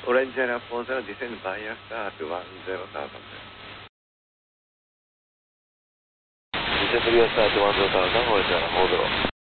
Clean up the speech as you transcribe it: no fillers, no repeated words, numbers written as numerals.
Orange area 40, descend via star to 10,000. Descend via star to 10,000, orange area 40.